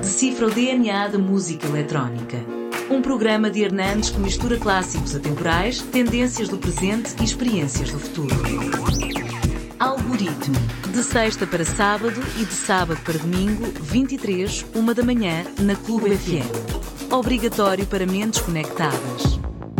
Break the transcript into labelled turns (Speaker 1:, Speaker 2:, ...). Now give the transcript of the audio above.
Speaker 1: Decifra o DNA da música eletrónica. Um programa de Hernandes que mistura clássicos atemporais, tendências do presente e experiências do futuro. Algoritmo. De sexta para sábado e de sábado para domingo, 23, 1 da manhã, na Clube FM. Obrigatório para mentes conectadas.